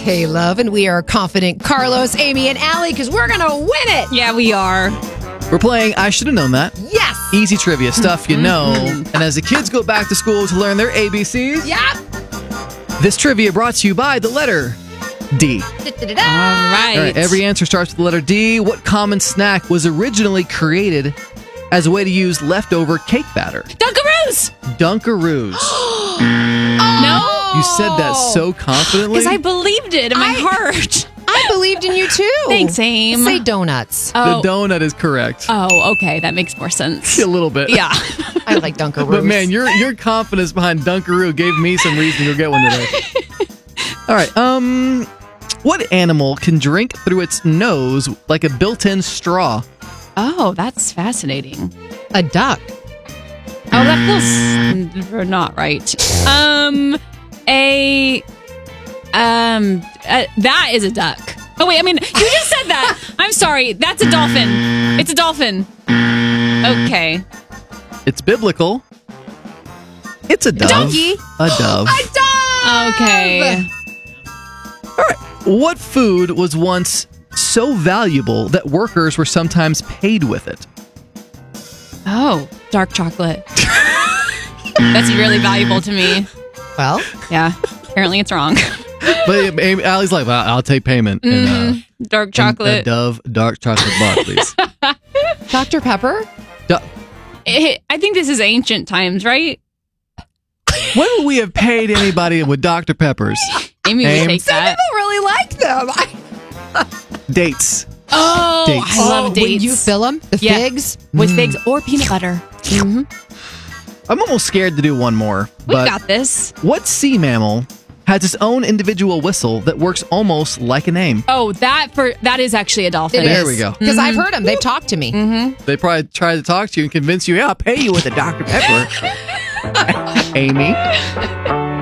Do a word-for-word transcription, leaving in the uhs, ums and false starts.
Caleb, and we are confident Carlos, Amy, and Allie because we're going to win it. Yeah, we are. We're playing I Should Have Known That. Yes. Easy trivia, stuff you know. And as the kids go back to school to learn their A B Cs, Yep. this trivia brought to you by the letter D. Da-da-da-da. All right. All right, every answer starts with the letter D. What common snack was originally created as a way to use leftover cake batter? Dunkaroos! Dunkaroos. No? You said that so confidently. Because I believed it in my I- heart. I believed in you too. Thanks, Aim. Say donuts. The Oh. donut is correct. Oh, okay. That makes more sense. A little bit. Yeah. I like Dunkaroos. But man, your your confidence behind Dunkaroo gave me some reason to get one today. All right. Um, what animal can drink through its nose like a built-in straw? Oh, that's fascinating. a duck. Oh, that feels not right. Um, a, um, uh, that is a duck. Oh, wait, I mean, you just said that. I'm sorry. That's a dolphin. It's a dolphin. Okay. It's biblical. It's a dove. donkey. A dove. A dove! Okay. All right. What food was once so valuable that workers were sometimes paid with it? Oh, dark chocolate. That's really valuable to me. Well, Yeah. Apparently it's wrong. But Amy, Allie's like, well, I'll take payment. And, uh, Dark and a chocolate. Dove dark chocolate bar, please. Doctor Pepper? Du- It- I think this is ancient times, right? when would we have paid anybody with Doctor Peppers? Amy Aim. would take Some that. people really like them. I, Dates. Oh, Dates. I love oh, dates. when you fill them, the Yeah. figs. with figs or peanut butter. Mm-hmm. I'm almost scared to do one more. We but got this. what sea mammal has its own individual whistle that works almost like a name? Oh, that for that is actually a dolphin. There we go. Because I've heard them. They've talked to me. They probably tried to talk to you and convince you, yeah, I'll pay you with a Doctor Pepper. Amy.